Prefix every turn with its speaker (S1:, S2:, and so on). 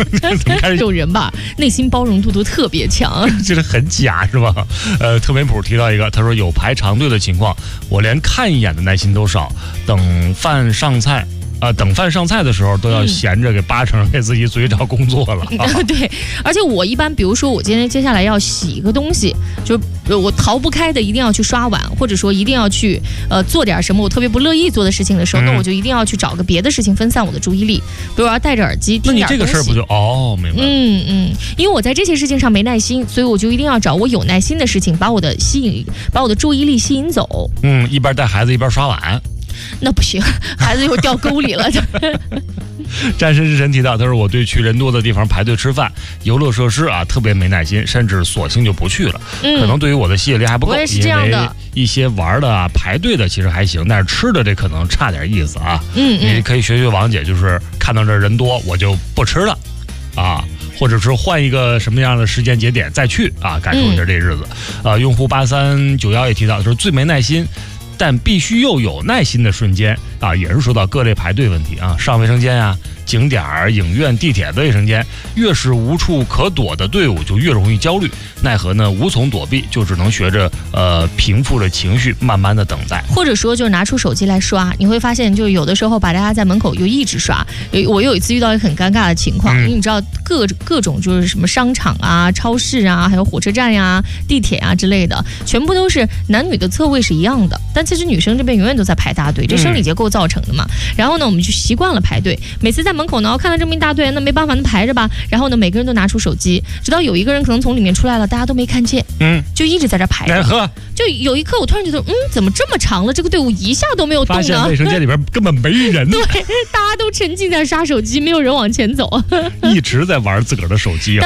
S1: 怎么开始
S2: 这种人吧，内心包容度都特别强，
S1: 觉得很假是吧？特美普提到一个，他说有排长队的情况，我连看一眼的耐心都少，等饭上菜的时候都要闲着给8成给自己嘴找工作了。
S2: 对，而且我一般，比如说我接下来要洗一个东西，就我逃不开的，一定要去刷碗，或者说一定要去做点什么我特别不乐意做的事情的时候，那我就一定要去找个别的事情分散我的注意力，比如我要戴着耳机听点东西。
S1: 那你这个事儿不就明白了？
S2: 因为我在这些事情上没耐心，所以我就一定要找我有耐心的事情，把我的注意力吸引走。
S1: 一边带孩子一边刷碗。
S2: 那不行，孩子又掉沟里了。
S1: 战神之神提到，他说我对去人多的地方排队吃饭、游乐设施特别没耐心，甚至索性就不去了。可能对于我的吸引力还不够。
S2: 我也是这样的。
S1: 因为一些玩的排队的其实还行，但是吃的这可能差点意思啊。你可以学王姐，就是看到这人多我就不吃了啊。或者是换一个什么样的时间节点再去感受一下这日子。用户8391也提到，说最没耐心但必须又有耐心的瞬间也是说到各类排队问题上卫生间景点、影院、地铁的卫生间，越是无处可躲的队伍就越容易焦虑，奈何呢无从躲避，就只能学着平复着情绪，慢慢的等待，
S2: 或者说就拿出手机来刷。你会发现，就有的时候把大家在门口又一直刷。我有一次遇到一个很尴尬的情况，因为你知道各种就是什么商场超市还有火车站地铁之类的，全部都是男女的侧位是一样的，但其实女生这边永远都在排大队，这生理结构造成的嘛。然后呢，我们就习惯了排队，每次在门口呢看到这么一大队，那没办法，那排着吧。然后呢，每个人都拿出手机，直到有一个人可能从里面出来了，大家都没看见，就一直在这排着。就有一刻我突然觉得，怎么这么长了？这个队伍一下都没有动呢？
S1: 发现卫生间里边根本没人。
S2: 对，大家都沉浸在刷手机，没有人往前走，
S1: 一直在玩自个儿的手机